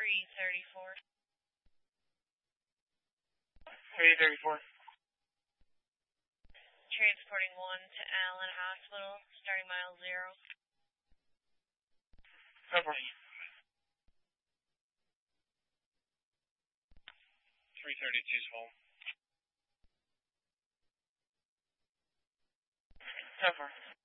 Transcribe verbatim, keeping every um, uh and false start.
three thirty-four. three thirty-four. Transporting one to Allen Hospital, starting mile zero. Cover. three thirty-two's home. Cover.